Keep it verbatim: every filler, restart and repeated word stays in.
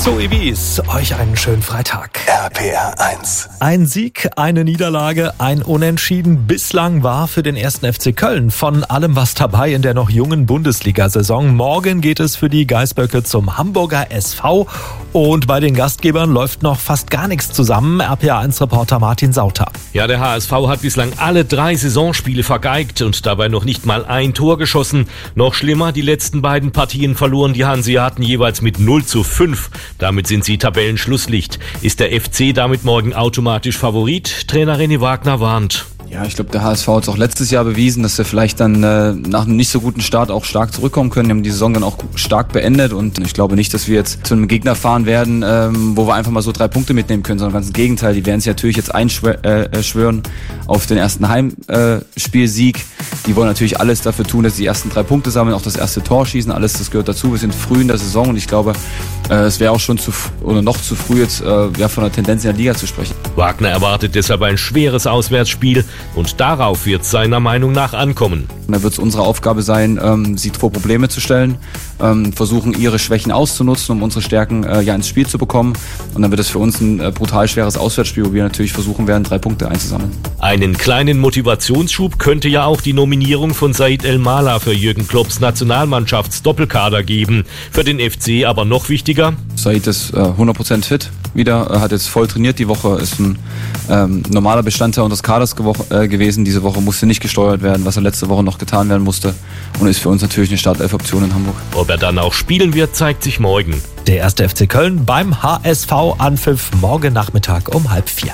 So, Ibis, euch einen schönen Freitag. R P R eins. Ein Sieg, eine Niederlage, ein Unentschieden. Bislang war für den ersten F C Köln von allem was dabei in der noch jungen Bundesliga-Saison. Morgen geht es für die Geißböcke zum Hamburger S V. Und bei den Gastgebern läuft noch fast gar nichts zusammen. R P R eins Reporter Martin Sauter. Ja, der H S V hat bislang alle drei Saisonspiele vergeigt und dabei noch nicht mal ein Tor geschossen. Noch schlimmer, die letzten beiden Partien verloren die Hanseaten jeweils mit null zu fünf. Damit sind sie Tabellenschlusslicht. Ist der F C damit morgen automatisch Favorit? Trainer René Wagner warnt. Ja, ich glaube, der H S V hat es auch letztes Jahr bewiesen, dass wir vielleicht dann äh, nach einem nicht so guten Start auch stark zurückkommen können. Wir haben die Saison dann auch stark beendet und ich glaube nicht, dass wir jetzt zu einem Gegner fahren werden, ähm, wo wir einfach mal so drei Punkte mitnehmen können, sondern ganz im Gegenteil. Die werden sich natürlich jetzt einschwören auf den ersten Heimspielsieg. Äh, die wollen natürlich alles dafür tun, dass sie die ersten drei Punkte sammeln, auch das erste Tor schießen. Alles, das gehört dazu. Wir sind früh in der Saison und ich glaube, äh, es wäre auch schon zu oder noch zu früh jetzt äh, ja, von der Tendenz in der Liga zu sprechen. Wagner erwartet deshalb ein schweres Auswärtsspiel. Und darauf wird es seiner Meinung nach ankommen. Und da wird es unsere Aufgabe sein, ähm, sie vor Probleme zu stellen, ähm, versuchen ihre Schwächen auszunutzen, um unsere Stärken äh, ja ins Spiel zu bekommen. Und dann wird es für uns ein äh, brutal schweres Auswärtsspiel, wo wir natürlich versuchen werden, drei Punkte einzusammeln. Einen kleinen Motivationsschub könnte ja auch die Nominierung von Said El-Mala für Jürgen Klopps Nationalmannschafts-Doppelkader geben. Für den F C aber noch wichtiger: Said ist äh, hundert Prozent fit wieder, er hat jetzt voll trainiert die Woche, ist ein ähm, normaler Bestandteil unseres Kaders gewo- äh, gewesen. Diese Woche musste nicht gesteuert werden, was er letzte Woche noch getan werden musste, und ist für uns natürlich eine Startelf-Option in Hamburg. Ob er dann auch spielen wird, zeigt sich morgen. Der erste F C Köln beim H S V Anpfiff morgen Nachmittag um halb vier.